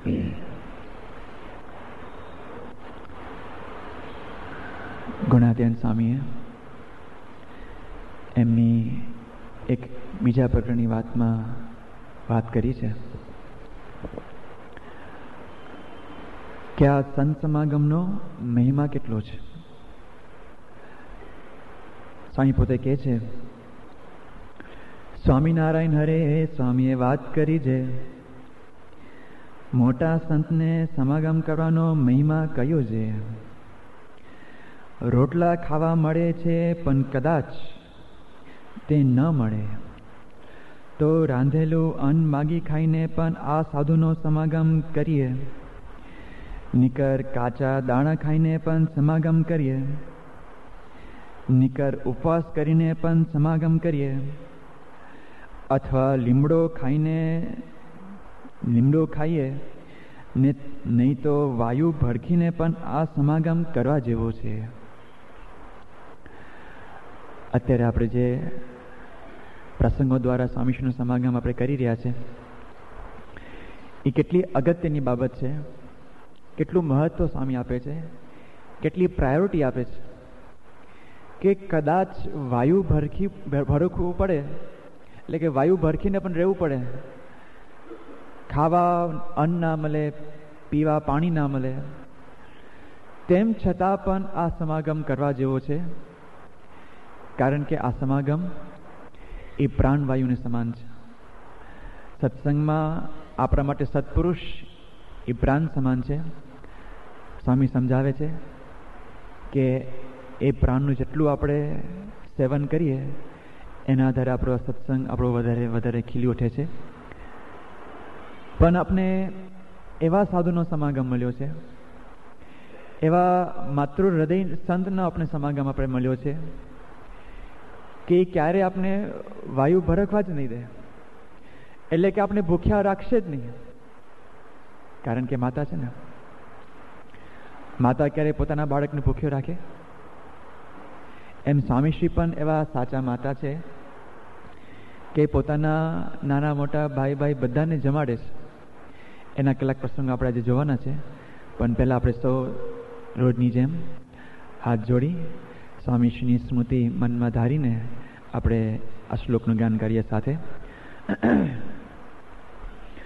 ગુણાત્યંત સ્વામીએ એમની એક બીજા પ્રકરણની વાતમાં વાત કરી છે કે આ સંત સમાગમનો મહિમા કેટલો છે. સ્વામી પોતે કહે છે, સ્વામિનારાયણ હરે સ્વામીએ વાત કરી છે, મોટા સંતને સમાગમ કરવાનો મહિમા કયો છે. રોટલા ખાવા મળે છે પણ કદાચ તે ન મળે તો રાંધેલું અન્ન માગી ખાઈને પણ આ સાધુનો સમાગમ કરીએ. નિકર કાચા દાણા ખાઈને પણ સમાગમ કરીએ. નિકર ઉપવાસ કરીને પણ સમાગમ કરીએ. અથવા લીમડો ખાઈએ ને નહીં તો વાયુ ભડકીને પણ આ સમાગમ કરવા જેવો છે. અત્યારે આપણે જે પ્રસંગો દ્વારા સ્વામીશ્રીનું સમાગમ આપણે કરી રહ્યા છે એ કેટલી અગત્યની બાબત છે, કેટલું મહત્વ સ્વામી આપે છે, કેટલી પ્રાયોરિટી આપે છે કે કદાચ વાયુ ભરખવું પડે, એટલે કે વાયુ ભરખીને પણ રહેવું પડે, ખાવા અન્ન ના મળે, પીવા પાણી ના મળે, તેમ છતાં પણ આ સમાગમ કરવા જેવો છે. કારણ કે આ સમાગમ એ પ્રાણવાયુને સમાન છે. સત્સંગમાં આપણા માટે સત્પુરુષ એ પ્રાણ સમાન છે. સ્વામી સમજાવે છે કે એ પ્રાણનું જેટલું આપણે સેવન કરીએ એના આધારે આપણો સત્સંગ આપણો વધારે ખીલી ઉઠે છે. પણ આપણે એવા સાધુનો સમાગમ મળ્યો છે, એવા માતૃ હૃદય સંતનો આપણે સમાગમ આપણે મળ્યો છે કે ક્યારે આપણે વાયુ ભરખવા જ નહીં દે, એટલે કે આપણે ભૂખ્યા રાખશે જ નહીં. કારણ કે માતા છે ને, માતા ક્યારે પોતાના બાળકને ભૂખ્યો રાખે? એમ સ્વામીશ્રી પણ એવા સાચા માતા છે કે પોતાના નાના મોટા ભાઈ બધાને જમાડે છે. એના કેટલાક પ્રસંગો આપણે આજે જોવાના છે, પણ પહેલાં આપણે સૌ રોજની જેમ હાથ જોડી સ્વામીશ્રીની સ્મૃતિ મનમાં ધારીને આપણે આ શ્લોકનું જ્ઞાન કરીએ સાથે.